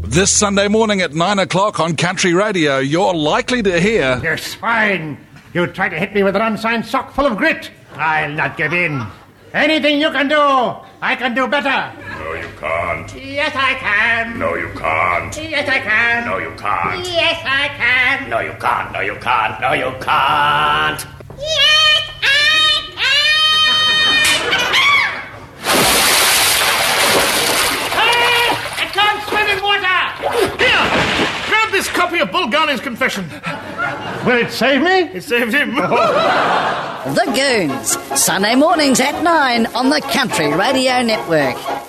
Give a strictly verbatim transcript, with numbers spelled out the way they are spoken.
This Sunday morning at nine o'clock on Country Radio, you're likely to hear... You swine! You try to hit me with an unsigned sock full of grit. I'll not give in. Anything you can do, I can do better. No, you can't. Yes, I can. No, you can't. Yes, I can. No, you can't. Yes, I can. No, you can't. No, you can't. No, you can't. Yes, I can. I can't swim in water. Here, grab this copy of Bulgarni's confession. Will it save me? It saved him. The Goons, Sunday mornings at nine on the Country Radio Network.